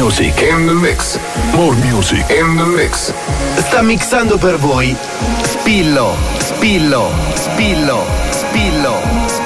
music in the mix. More music in the mix. Sta mixando per voi Spillo, Spillo, Spillo, Spillo.